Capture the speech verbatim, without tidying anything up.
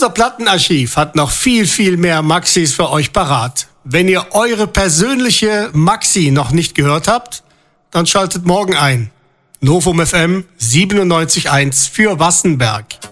Unser Plattenarchiv hat noch viel, viel mehr Maxis für euch parat. Wenn ihr eure persönliche Maxi noch nicht gehört habt, dann schaltet morgen ein. Novum F M siebenundneunzig Komma eins für Wassenberg.